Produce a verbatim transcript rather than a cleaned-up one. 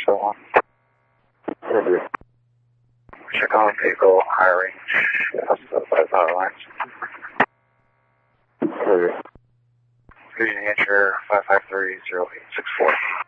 so on. Check on vehicle, high range, five power lines. Good New Hampshire, five five three zero eight six four.